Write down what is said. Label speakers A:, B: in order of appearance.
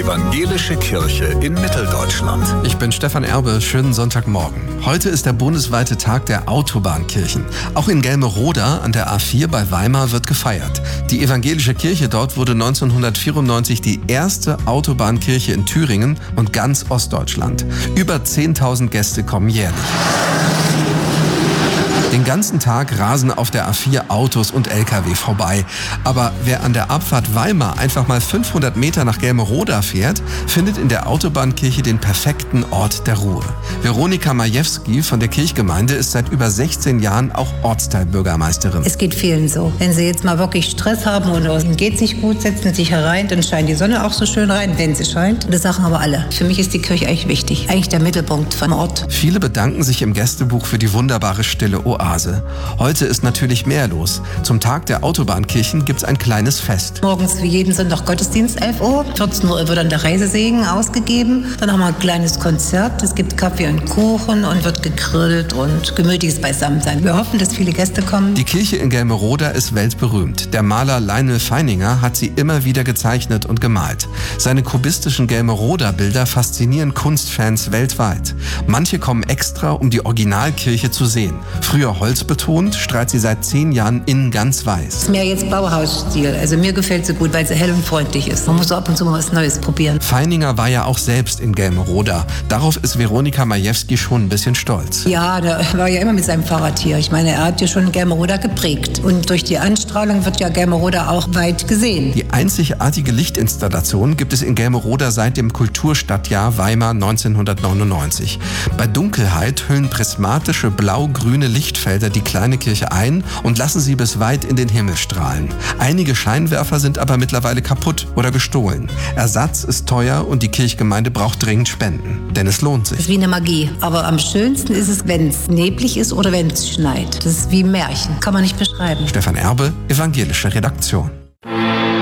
A: Evangelische Kirche in Mitteldeutschland.
B: Ich bin Stefan Erbe, schönen Sonntagmorgen. Heute ist der bundesweite Tag der Autobahnkirchen. Auch in Gelmeroda an der A4 bei Weimar wird gefeiert. Die evangelische Kirche dort wurde 1994 die erste Autobahnkirche in Thüringen und ganz Ostdeutschland. Über 10.000 Gäste kommen jährlich. Den ganzen Tag rasen auf der A4 Autos und LKW vorbei. Aber wer an der Abfahrt Weimar einfach mal 500 Meter nach Gelmeroda fährt, findet in der Autobahnkirche den perfekten Ort der Ruhe. Veronika Majewski von der Kirchgemeinde ist seit über 16 Jahren auch Ortsteilbürgermeisterin.
C: Es geht vielen so. Wenn sie jetzt mal wirklich Stress haben oder ihnen geht's nicht gut, setzen sie sich herein, dann scheint die Sonne auch so schön rein, wenn sie scheint. Das sagen aber alle. Für mich ist die Kirche eigentlich wichtig. Eigentlich der Mittelpunkt vom Ort.
B: Viele bedanken sich im Gästebuch für die wunderbare stille Oase. Heute ist natürlich mehr los. Zum Tag der Autobahnkirchen gibt's ein kleines Fest.
C: Morgens wie jeden Sonntag Gottesdienst, 11 Uhr. 14 Uhr wird dann der Reisesegen ausgegeben. Dann haben wir ein kleines Konzert. Es gibt Kaffee und Kuchen und wird gegrillt und gemütliches Beisammensein. Wir hoffen, dass viele Gäste kommen.
B: Die Kirche in Gelmeroda ist weltberühmt. Der Maler Lionel Feininger hat sie immer wieder gezeichnet und gemalt. Seine kubistischen Gelmeroda-Bilder faszinieren Kunstfans weltweit. Manche kommen extra, um die Originalkirche zu sehen. Früher holzbetont, strahlt sie seit 10 Jahren innen ganz weiß.
C: Das ist mehr jetzt Bauhausstil. Also mir gefällt sie gut, weil sie hell und freundlich ist. Man muss so ab und zu mal was Neues probieren.
B: Feininger war ja auch selbst in Gelmeroda. Darauf ist Veronika Majewski schon ein bisschen stolz.
C: Ja, der war ja immer mit seinem Fahrrad hier. Ich meine, er hat ja schon Gelmeroda geprägt. Und durch die Anstrahlung wird ja Gelmeroda auch weit gesehen.
B: Die einzigartige Lichtinstallation gibt es in Gelmeroda seit dem Kulturstadtjahr Weimar 1999. Bei Dunkelheit hüllen prismatische blau-grüne Lichtfelder die kleine Kirche ein und lassen sie bis weit in den Himmel strahlen. Einige Scheinwerfer sind aber mittlerweile kaputt oder gestohlen. Ersatz ist teuer und die Kirchgemeinde braucht dringend Spenden. Denn es lohnt sich.
C: Das ist wie eine Magie. Aber am schönsten ist es, wenn es neblig ist oder wenn es schneit. Das ist wie Märchen. Kann man nicht beschreiben.
B: Stefan Erbe, Evangelische Redaktion.